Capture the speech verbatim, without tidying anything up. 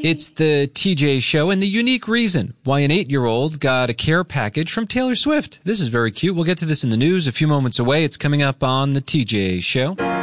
It's the T J Show and the unique reason why an eight-year-old got a care package from Taylor Swift. This is very cute. We'll get to this in the news a few moments away. It's coming up on the T J Show.